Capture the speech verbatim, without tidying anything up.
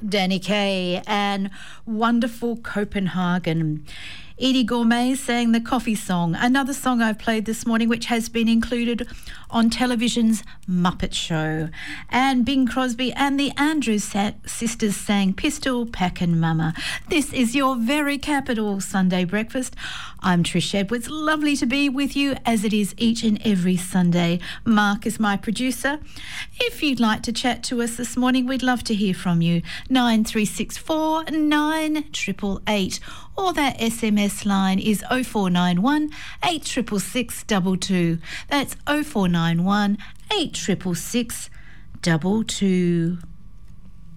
Danny Kaye and Wonderful Copenhagen. Edie Gourmet sang the Coffee Song, another song I've played this morning which has been included on television's Muppet Show. And Bing Crosby and the Andrews sa- sisters sang Pistol Packin' Mama. This is your very capital Sunday breakfast. I'm Trish Edwards. Lovely to be with you as it is each and every Sunday. Mark is my producer. If you'd like to chat to us this morning, we'd love to hear from you. nine three six four nine eight eight eight or that S M S line is oh four nine one, eight six six six two two. That's oh four nine one, eight six six six two two.